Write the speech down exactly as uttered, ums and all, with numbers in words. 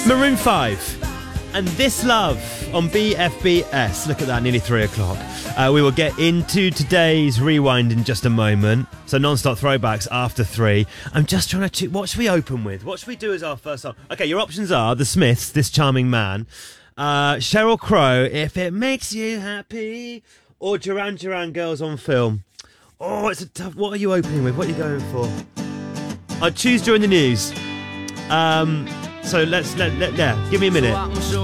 Maroon five and This Love on B F B S. Look at that, nearly three o'clock. Uh, we will get into today's rewind in just a moment. So non-stop throwbacks after three. I'm just trying to... Choose, what should we open with? What should we do as our first song? Okay, your options are The Smiths, This Charming Man, uh, Sheryl Crow, If It Makes You Happy, or Duran Duran, Girls on Film. Oh, it's a tough... What are you opening with? What are you going for? I'd choose During the News. Um... So let's let, let yeah. Give me a minute.